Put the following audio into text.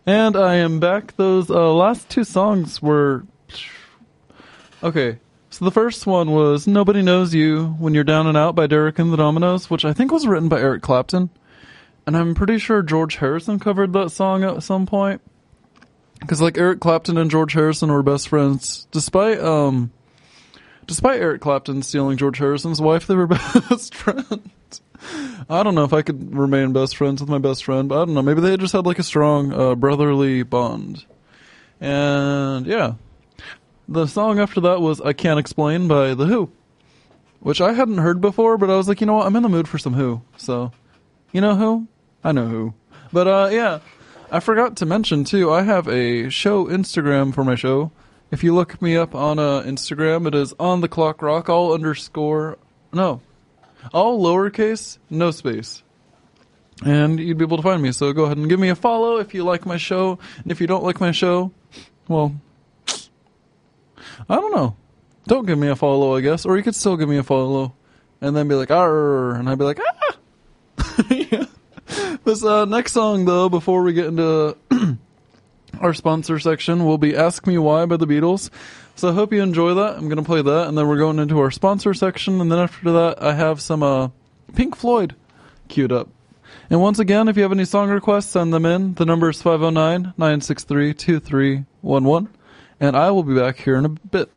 And I am back. Those last two songs were... Okay, so the first one was Nobody Knows You When You're Down and Out by Derek and the Dominos, which I think was written by Eric Clapton. And I'm pretty sure George Harrison covered that song at some point. Because, like, Eric Clapton and George Harrison were best friends. Despite Eric Clapton stealing George Harrison's wife, they were best friends. I don't know if I could remain best friends with my best friend, but I don't know. Maybe they just had like a strong brotherly bond. And yeah. The song after that was I Can't Explain by The Who, which I hadn't heard before, but I was like, you know what? I'm in the mood for some Who. So, you know who? I know who. But yeah. I forgot to mention too, I have a show Instagram for my show. If you look me up on Instagram, it is On The Clock Rock, all lowercase, no space. And you'd be able to find me. So go ahead and give me a follow if you like my show. And if you don't like my show, well, I don't know. Don't give me a follow, I guess. Or you could still give me a follow. And then be like, arr, and I'd be like, ah! Yeah. This next song, though, before we get into our sponsor section, will be Ask Me Why by the Beatles. So I hope you enjoy that. I'm going to play that, and then we're going into our sponsor section, and then after that, I have some Pink Floyd queued up. And once again, if you have any song requests, send them in. The number is 509-963-2311, and I will be back here in a bit.